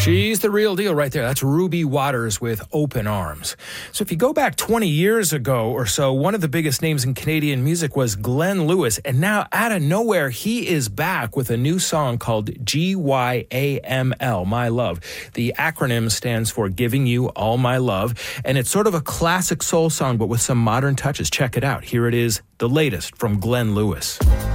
She's the real deal right there. That's Ruby Waters with Open Arms. So if you go back 20 years ago or so, one of the biggest names in Canadian music was Glenn Lewis. And now, out of nowhere, he is back with a new song called GYAML, My Love. The acronym stands for Giving You All My Love. And it's sort of a classic soul song, but with some modern touches. Check it out. Here it is, the latest from Glenn Lewis.